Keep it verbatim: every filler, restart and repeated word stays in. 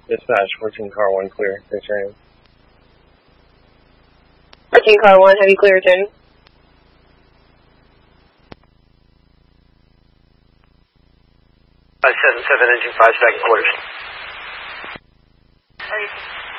Dispatch, fourteen car one clear, return. fourteen car one, heavy clear, return. five seven seven, engine five, second quarters. Are you